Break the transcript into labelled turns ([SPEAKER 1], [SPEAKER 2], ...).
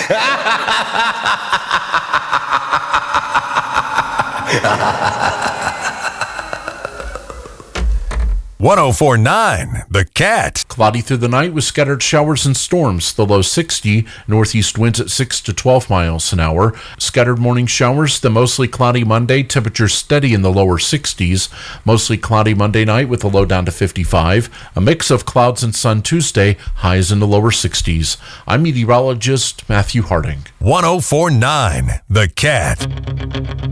[SPEAKER 1] .1049 The Cat.
[SPEAKER 2] Cloudy through the night with scattered showers and storms. The low 60. Northeast winds at 6 to 12 miles an hour. Scattered morning showers. The mostly cloudy Monday. Temperature steady in the lower 60s. Mostly cloudy Monday night with a low down to 55. A mix of clouds and sun Tuesday. Highs in the lower 60s. I'm meteorologist Matthew Harding.
[SPEAKER 1] 1049 The Cat.